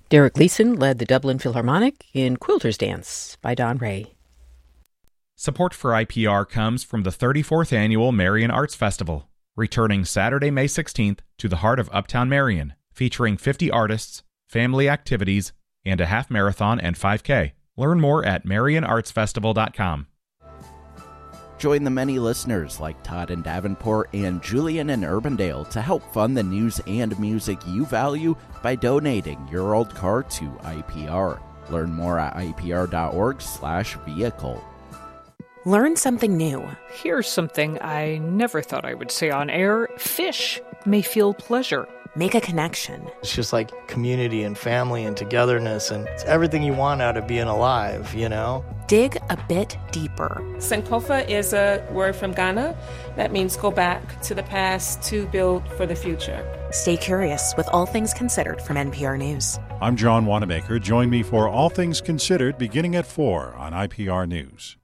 Derek Leeson led the Dublin Philharmonic in Quilter's Dance by Don Ray. Support for IPR comes from the 34th Annual Marion Arts Festival, returning Saturday, May 16th to the heart of Uptown Marion, featuring 50 artists, family activities, and a half marathon and 5K. Learn more at marionartsfestival.com. Join the many listeners like Todd in Davenport and Julian in Urbandale to help fund the news and music you value by donating your old car to IPR. Learn more at ipr.org/vehicle. Learn something new. Here's something I never thought I would say on air. Fish may feel pleasure. Make a connection. It's just like community and family and togetherness, and it's everything you want out of being alive, you know? Dig a bit deeper. Sankofa is a word from Ghana that means go back to the past to build for the future. Stay curious with All Things Considered from NPR News. I'm John Wanamaker. Join me for All Things Considered beginning at 4 on IPR News.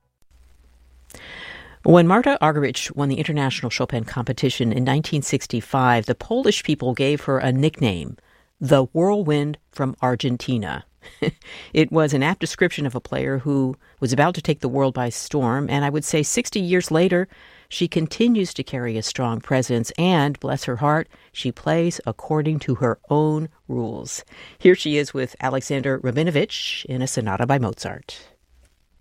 When Marta Argerich won the International Chopin competition in 1965, the Polish people gave her a nickname, the Whirlwind from Argentina. It was an apt description of a player who was about to take the world by storm, and I would say 60 years later, she continues to carry a strong presence, and, bless her heart, she plays according to her own rules. Here she is with Alexander Rabinovich in a sonata by Mozart.